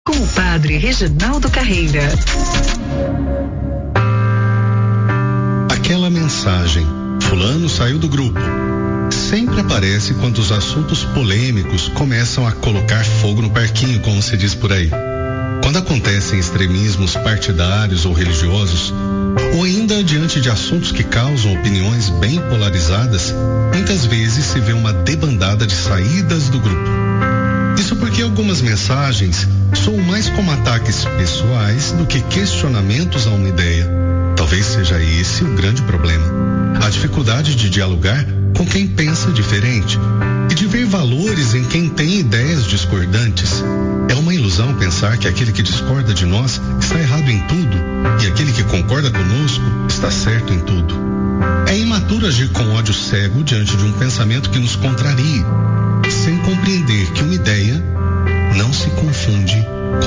Com o padre Reginaldo Carreira. Aquela mensagem, fulano saiu do grupo, sempre aparece quando os assuntos polêmicos começam a colocar fogo no parquinho, como se diz por aí. Quando acontecem extremismos partidários ou religiosos, ou ainda diante de assuntos que causam opiniões bem polarizadas, muitas vezes se vê uma debandada de saídas do grupo. Isso porque algumas mensagens soam mais como ataques pessoais do que questionamentos a uma ideia. Talvez seja esse o grande problema. A dificuldade de dialogar com quem pensa diferente e de ver valores em quem tem ideias discordantes. É uma ilusão pensar que aquele que discorda de nós está errado em tudo e aquele que concorda conosco está certo em tudo. É imaturo agir com ódio cego diante de um pensamento que nos contrarie, sem compreender que uma ideia não se confunde